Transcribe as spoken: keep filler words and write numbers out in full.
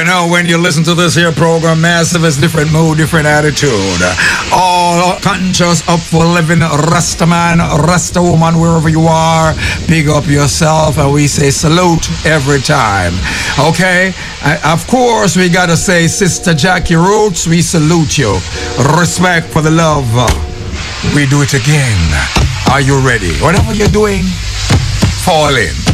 know, when you listen to this here program, Massive is different mood, different attitude. All conscious, up for living, Rasta man, Rasta woman, wherever you are, big up yourself, and we say salute every time. Okay? Uh, of course, we gotta say, Sister Jackie Roots, we salute you. Respect for the love. We do it again. Are you ready? Whatever you're doing, fall in.